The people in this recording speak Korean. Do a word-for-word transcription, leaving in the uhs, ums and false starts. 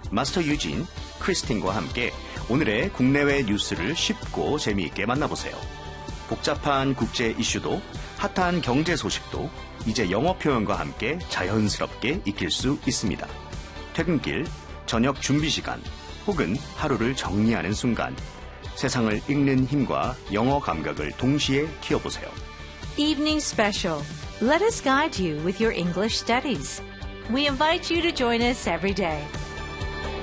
마스터 유진, 크리스틴과 함께 오늘의 국내외 뉴스를 쉽고 재미있게 만나보세요. 복잡한 국제 이슈도 핫한 경제 소식도 이제 영어 표현과 함께 자연스럽게 익힐 수 있습니다. 퇴근길, 저녁 준비 시간, 혹은 하루를 정리하는 순간 세상을 읽는 힘과 영어 감각을 동시에 키워보세요. Evening Special. Let us guide you with your English studies. We invite you to join us every day.